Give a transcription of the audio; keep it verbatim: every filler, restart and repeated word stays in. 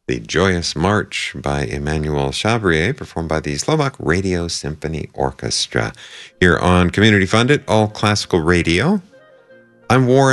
The Joyous March by Emmanuel Chabrier, performed by the Slovak Radio Symphony Orchestra. Here on Community Funded, All Classical Radio. I'm Warren